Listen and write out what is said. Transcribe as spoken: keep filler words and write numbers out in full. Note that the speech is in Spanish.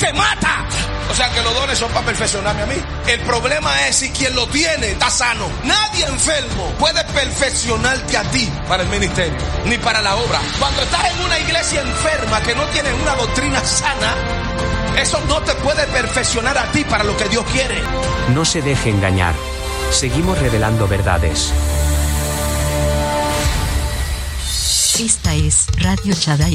te mata. O sea que los dones son para perfeccionarme a mí. El problema es si quien lo tiene está sano. Nadie enfermo puede perfeccionarte a ti para el ministerio, ni para la obra. Cuando estás en una iglesia enferma que no tiene una doctrina sana, eso no te puede perfeccionar a ti para lo que Dios quiere. No se deje engañar. Seguimos revelando verdades. Esta es Radio Shaddai